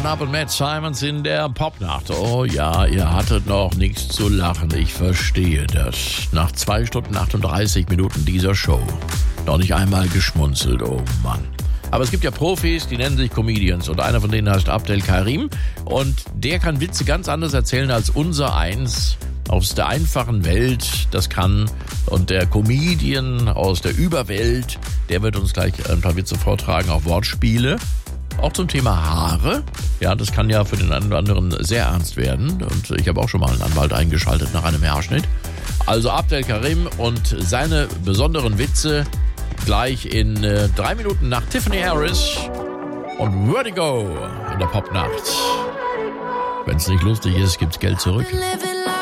Open Up und Matt Simons in der Popnacht. Oh ja, ihr hattet noch nichts zu lachen. Ich verstehe das. Nach 2 Stunden 38 Minuten dieser Show. Noch nicht einmal geschmunzelt, oh Mann. Aber es gibt ja Profis, die nennen sich Comedians. Und einer von denen heißt Abdel Karim. Und der kann Witze ganz anders erzählen als unser eins aus der einfachen Welt. Das kann. Und der Comedian aus der Überwelt, der wird uns gleich ein paar Witze vortragen, auch Wortspiele. Auch zum Thema Haare. Ja, das kann ja für den einen oder anderen sehr ernst werden. Und ich habe auch schon mal einen Anwalt eingeschaltet nach einem Haarschnitt. Also Abdel Karim und seine besonderen Witze gleich in 3 Minuten nach Tiffany Harris und Vertigo in der Popnacht. Wenn es nicht lustig ist, gibt's Geld zurück.